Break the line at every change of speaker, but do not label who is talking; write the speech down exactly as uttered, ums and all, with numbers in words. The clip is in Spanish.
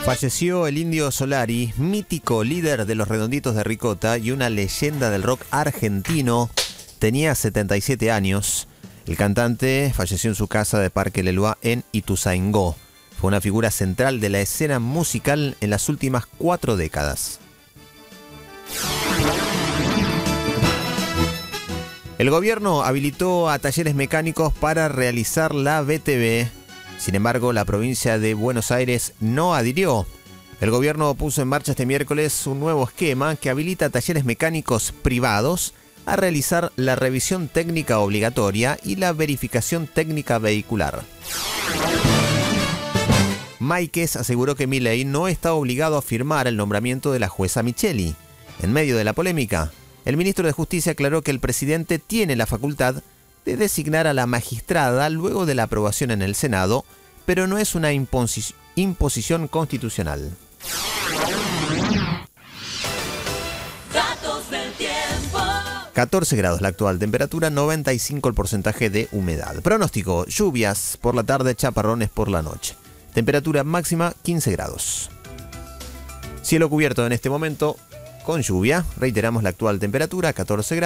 Falleció el Indio Solari, mítico líder de los Redonditos de Ricota y una leyenda del rock argentino. Tenía setenta y siete años. El cantante falleció en su casa de Parque Leloir en Ituzaingó. Fue una figura central de la escena musical en las últimas cuatro décadas. El gobierno habilitó a talleres mecánicos para realizar la B T V. Sin embargo, la provincia de Buenos Aires no adhirió. El gobierno puso en marcha este miércoles un nuevo esquema que habilita a talleres mecánicos privados a realizar la revisión técnica obligatoria y la verificación técnica vehicular. Máiquez aseguró que Milei no está obligado a firmar el nombramiento de la jueza Micheli. En medio de la polémica, el ministro de Justicia aclaró que el presidente tiene la facultad de designar a la magistrada luego de la aprobación en el Senado, pero no es una imposi- imposición constitucional.
Datos del tiempo.
catorce grados la actual temperatura, noventa y cinco el porcentaje de humedad. Pronóstico: lluvias por la tarde, chaparrones por la noche. Temperatura máxima quince grados. Cielo cubierto en este momento con lluvia. Reiteramos la actual temperatura, catorce grados.